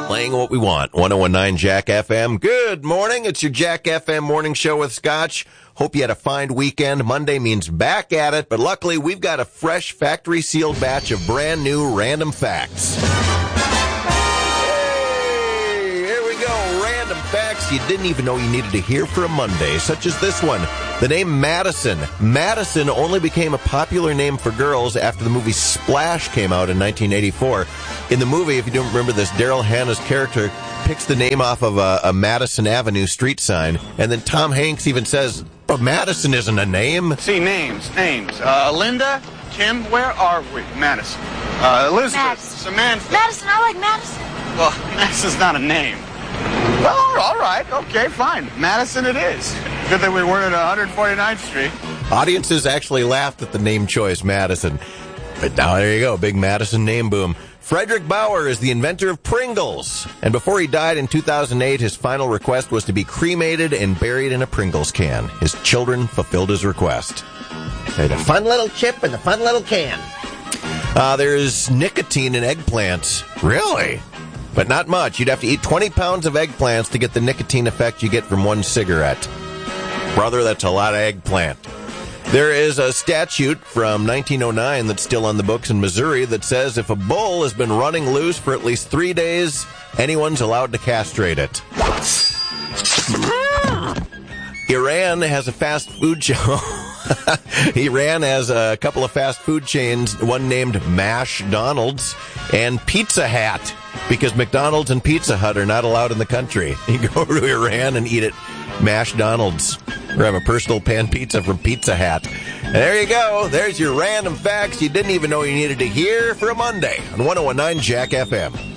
Playing what we want. 1019 Jack FM. Good morning. It's your Jack FM morning show with Scotch. Hope you had a fine weekend. Monday means back at it, but luckily we've got a fresh factory sealed batch of brand new random facts. Hey, here we go. Random facts you didn't even know you needed to hear for a Monday, such as this one. The name Madison. Madison only became a popular name for girls after the movie Splash came out in 1984. In the movie, if you don't remember this, Daryl Hannah's character picks the name off of a Madison Avenue street sign, and then Tom Hanks even says, but Madison isn't a name. See, names. Linda, Kim, where are we? Madison. Elizabeth, Madison. Samantha. Madison, I like Madison. Well, Madison's not a name. Well, all right, okay, fine. Madison it is. Good that we weren't at 149th Street. Audiences actually laughed at the name choice, Madison. But now there you go, big Madison name boom. Frederick Bauer is the inventor of Pringles. And before he died in 2008, his final request was to be cremated and buried in a Pringles can. His children fulfilled his request. They had a fun little chip and a fun little can. There's nicotine in eggplants. Really? But not much. You'd have to eat 20 pounds of eggplants to get the nicotine effect you get from one cigarette. Brother, that's a lot of eggplant. There is a statute from 1909 that's still on the books in Missouri that says if a bull has been running loose for at least 3 days, anyone's allowed to castrate it. Iran has a fast food chain. Iran has a couple of fast food chains, one named MashDonald's and Pizza Hut, because McDonald's and Pizza Hut are not allowed in the country. You go to Iran and eat at MashDonald's or have a personal pan pizza from Pizza Hut. And there you go. There's your random facts you didn't even know you needed to hear for a Monday on 1019 Jack FM.